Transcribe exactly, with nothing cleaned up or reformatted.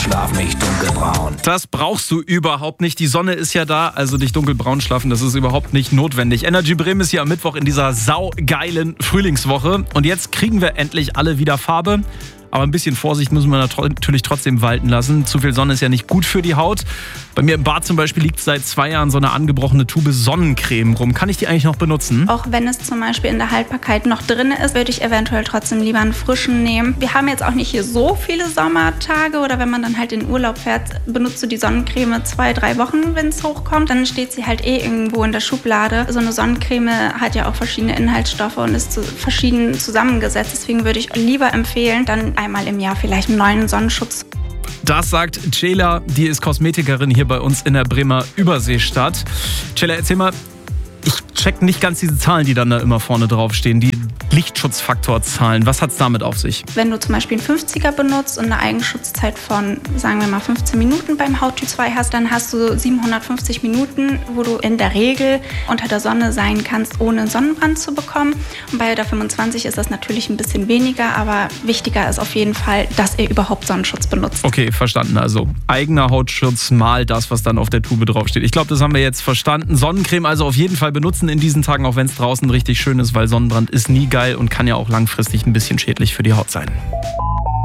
schlaf mich dunkelbraun. Das brauchst du überhaupt nicht. Die Sonne ist ja da, also dich dunkelbraun schlafen, das ist überhaupt nicht notwendig. Energy Bremen ist hier am Mittwoch in dieser saugeilen Frühlingswoche. Und jetzt kriegen wir endlich alle wieder Farbe. Aber ein bisschen Vorsicht müssen wir natürlich trotzdem walten lassen. Zu viel Sonne ist ja nicht gut für die Haut. Bei mir im Bad zum Beispiel liegt seit zwei Jahren so eine angebrochene Tube Sonnencreme rum. Kann ich die eigentlich noch benutzen? Auch wenn es zum Beispiel in der Haltbarkeit noch drin ist, würde ich eventuell trotzdem lieber einen frischen nehmen. Wir haben jetzt auch nicht hier so viele Sommertage oder wenn man dann halt in Urlaub fährt, benutzt du die Sonnencreme zwei, drei Wochen, wenn es hochkommt. Dann steht sie halt eh irgendwo in der Schublade. So eine Sonnencreme hat ja auch verschiedene Inhaltsstoffe und ist zu verschieden zusammengesetzt. Deswegen würde ich lieber empfehlen, dann einmal im Jahr vielleicht einen neuen Sonnenschutz. Das sagt Cela, die ist Kosmetikerin hier bei uns in der Bremer Überseestadt. Cela, erzähl mal, ich check nicht ganz diese Zahlen, die dann da immer vorne draufstehen, die Lichtschutzfaktorzahlen. Was hat's damit auf sich? Wenn du zum Beispiel einen fünfziger benutzt und eine Eigenschutzzeit von, sagen wir mal, fünfzehn Minuten beim Hauttyp zwei hast, dann hast du siebenhundertfünfzig Minuten, wo du in der Regel unter der Sonne sein kannst, ohne einen Sonnenbrand zu bekommen. Und bei der fünfundzwanzig ist das natürlich ein bisschen weniger, aber wichtiger ist auf jeden Fall, dass ihr überhaupt Sonnenschutz benutzt. Okay, verstanden. Also eigener Hautschutz mal das, was dann auf der Tube draufsteht. Ich glaube, das haben wir jetzt verstanden. Sonnencreme also auf jeden Fall benutzen in diesen Tagen, auch wenn es draußen richtig schön ist, weil Sonnenbrand ist nie geil und kann ja auch langfristig ein bisschen schädlich für die Haut sein.